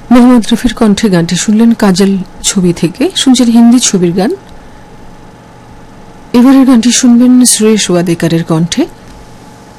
মোহাম্মদ রফির কণ্ঠে গানটি শুনলেন কাজল ছবি থেকে। শুনছেন হিন্দি ছবির গান। এবারের গানটি শুনবেন সুরেশ ওয়াদেকারের কণ্ঠে।